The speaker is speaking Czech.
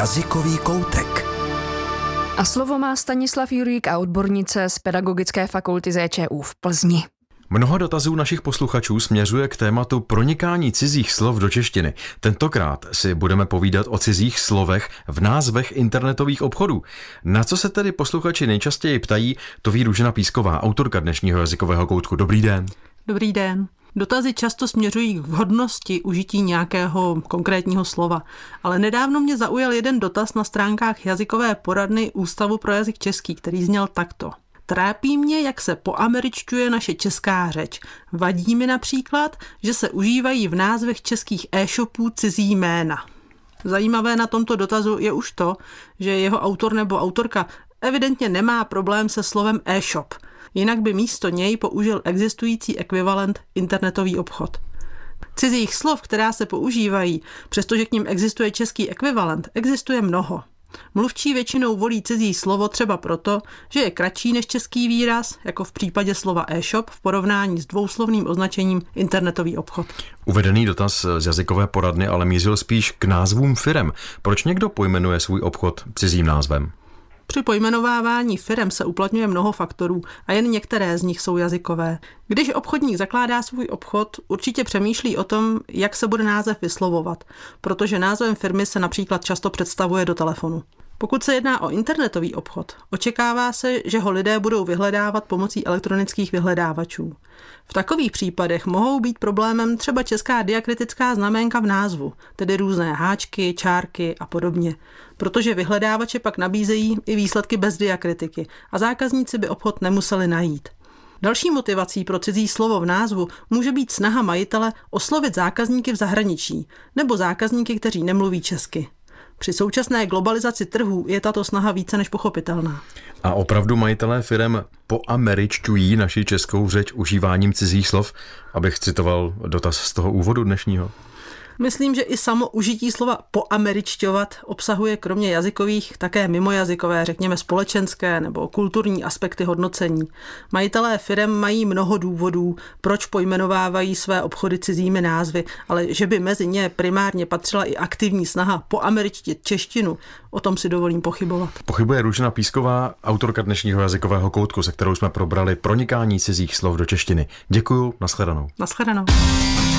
Jazykový koutek. A slovo má Stanislav Jurík a odbornice z Pedagogické fakulty ZČU v Plzni. Mnoho dotazů našich posluchačů směřuje k tématu pronikání cizích slov do češtiny. Tentokrát si budeme povídat o cizích slovech v názvech internetových obchodů. Na co se tedy posluchači nejčastěji ptají, to ví Růžena Písková, autorka dnešního jazykového koutku. Dobrý den. Dobrý den. Dotazy často směřují k vhodnosti užití nějakého konkrétního slova, ale nedávno mě zaujal jeden dotaz na stránkách jazykové poradny Ústavu pro jazyk český, který zněl takto. Trápí mě, jak se poameričťuje naše česká řeč. Vadí mi například, že se užívají v názvech českých e-shopů cizí jména. Zajímavé na tomto dotazu je už to, že jeho autor nebo autorka evidentně nemá problém se slovem e-shop. Jinak by místo něj použil existující ekvivalent internetový obchod. Cizích slov, která se používají, přestože k nim existuje český ekvivalent, existuje mnoho. Mluvčí většinou volí cizí slovo třeba proto, že je kratší než český výraz, jako v případě slova e-shop v porovnání s dvouslovným označením internetový obchod. Uvedený dotaz z jazykové poradny ale mířil spíš k názvům firem. Proč někdo pojmenuje svůj obchod cizím názvem? Při pojmenovávání firem se uplatňuje mnoho faktorů a jen některé z nich jsou jazykové. Když obchodník zakládá svůj obchod, určitě přemýšlí o tom, jak se bude název vyslovovat, protože názvem firmy se například často představuje do telefonu. Pokud se jedná o internetový obchod, očekává se, že ho lidé budou vyhledávat pomocí elektronických vyhledávačů. V takových případech mohou být problémem třeba česká diakritická znaménka v názvu, tedy různé háčky, čárky a podobně, protože vyhledávače pak nabízejí i výsledky bez diakritiky a zákazníci by obchod nemuseli najít. Další motivací pro cizí slovo v názvu může být snaha majitele oslovit zákazníky v zahraničí nebo zákazníky, kteří nemluví česky. Při současné globalizaci trhů je tato snaha více než pochopitelná. A opravdu majitelé firem poameričťují naši českou řeč užíváním cizích slov, abych citoval dotaz z toho úvodu dnešního? Myslím, že i samo užití slova poameričťovat obsahuje kromě jazykových také mimojazykové, řekněme společenské nebo kulturní aspekty hodnocení. Majitelé firem mají mnoho důvodů, proč pojmenovávají své obchody cizími názvy, ale že by mezi ně primárně patřila i aktivní snaha poameričtit češtinu, o tom si dovolím pochybovat. Pochybuje Růžena Písková, autorka dnešního jazykového koutku, se kterou jsme probrali pronikání cizích slov do češtiny. Děkuju, nashledanou. Nashledanou.